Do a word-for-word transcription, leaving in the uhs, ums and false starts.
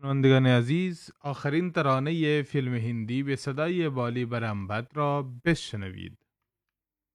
شنوندگان عزیز، آخرین ترانه فیلم هندی به صدای بالی برامبد را بشنوید.